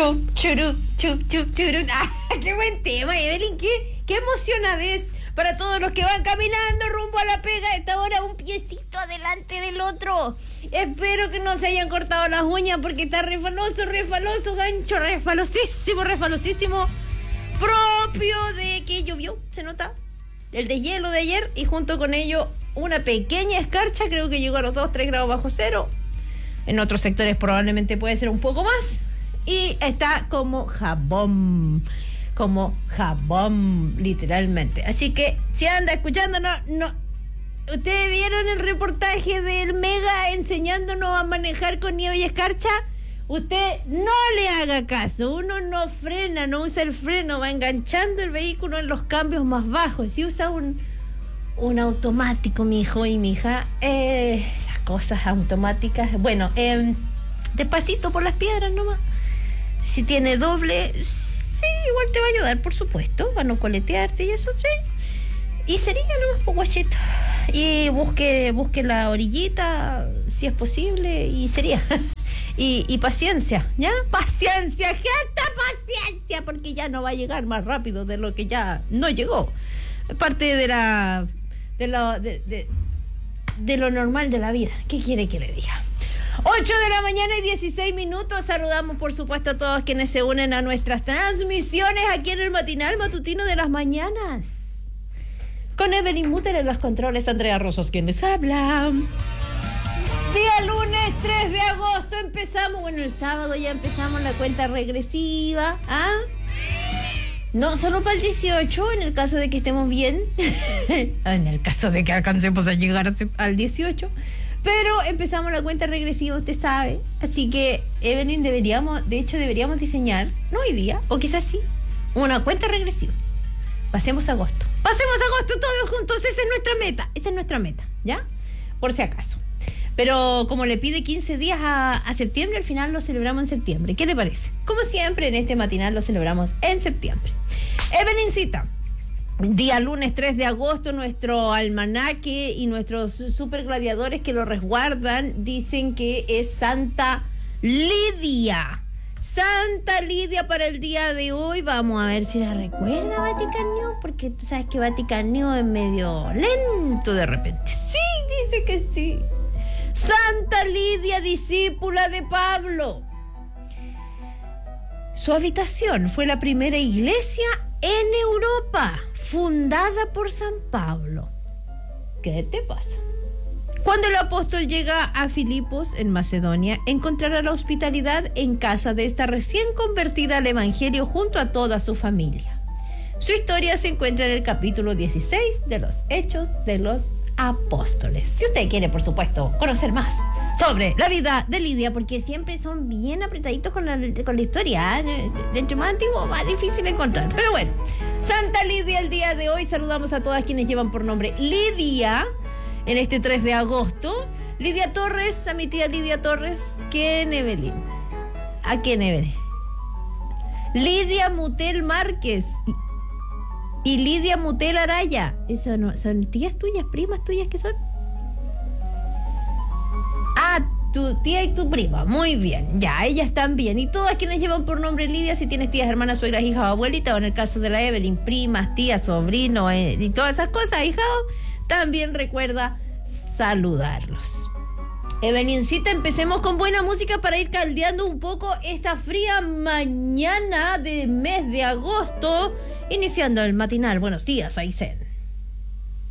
Chup, churup, chup, chup, churup. ¡Ah, qué buen tema, Evelyn! ¡Qué emocionadez! Para todos los que van caminando rumbo a la pega, a esta hora un piecito delante del otro. Espero que no se hayan cortado las uñas porque está refaloso, gancho, refalosísimo. Propio de que llovió, se nota. El deshielo de ayer y junto con ello una pequeña escarcha, creo que llegó a los 2-3 grados bajo cero. En otros sectores probablemente puede ser un poco más. Y está como jabón, literalmente. Así que si anda escuchándonos, no. ¿Ustedes vieron el reportaje del Mega enseñándonos a manejar con nieve y escarcha? Usted no le haga caso. Uno no frena, no usa el freno, va enganchando el vehículo en los cambios más bajos. Si usa un automático, mi hijo y mi hija, esas cosas automáticas, bueno, despacito por las piedras nomás. Si tiene doble, sí, igual te va a ayudar, por supuesto, a no coletearte y eso, sí. Y sería nomás por guachito. Y busque la orillita, si es posible, y sería. Y paciencia, ¿ya? Paciencia, gente, paciencia, porque ya no va a llegar más rápido de lo que ya no llegó. Parte de lo normal de la vida. ¿Qué quiere que le diga? 8 de la mañana y 16 minutos. Saludamos, por supuesto, a todos quienes se unen a nuestras transmisiones aquí en el matinal matutino de las mañanas. Con Evelyn Mutter en los controles, Andrea Rosos quienes hablan. Día lunes 3 de agosto empezamos, bueno, el sábado ya empezamos la cuenta regresiva. ¿Ah? No, solo para el 18, en el caso de que estemos bien. En el caso de que alcancemos a llegar al 18. Pero empezamos la cuenta regresiva, usted sabe. Así que, Evelyn, deberíamos diseñar, no hoy día, o quizás sí, una cuenta regresiva. Pasemos agosto todos juntos, esa es nuestra meta, ¿ya? Por si acaso. Pero como le pide 15 días a septiembre, al final lo celebramos en septiembre. ¿Qué le parece? Como siempre, en este matinal lo celebramos en septiembre. Evelyncita, día lunes 3 de agosto, nuestro almanaque y nuestros super gladiadores que lo resguardan dicen que es Santa Lidia. Santa Lidia para el día de hoy. Vamos a ver si la recuerda Vatican News, porque tú sabes que Vatican News es medio lento de repente. Sí, dice que sí. Santa Lidia, discípula de Pablo. Su habitación fue la primera iglesia en Europa, fundada por San Pablo. ¿Qué te pasa? Cuando el apóstol llega a Filipos, en Macedonia, encontrará la hospitalidad en casa de esta recién convertida al evangelio junto a toda su familia. Su historia se encuentra en el capítulo 16 de los Hechos de los Apóstoles. Si usted quiere, por supuesto, conocer más sobre la vida de Lidia, porque siempre son bien apretaditos con la historia, ¿eh? De entre más antiguo, más difícil de encontrar. Pero bueno, Santa Lidia el día de hoy. Saludamos a todas quienes llevan por nombre Lidia en este 3 de agosto. Lidia Torres, a mi tía Lidia Torres. ¿Quién, Evelyn? ¿A quién, Evelyn? Lidia Mutel Márquez y Lidia Mutel Araya. ¿Eso no son tías tuyas, primas tuyas que son? Ah, tu tía y tu prima. Muy bien, ya, ellas están bien. Y todas quienes llevan por nombre Lidia, si tienes tías, hermanas, suegras, hijas o abuelitas, o en el caso de la Evelyn, primas, tías, sobrinos, y todas esas cosas, hija, también recuerda saludarlos. Evelyncita, empecemos con buena música para ir caldeando un poco esta fría mañana de mes de agosto, iniciando el matinal. Buenos días, Aysén.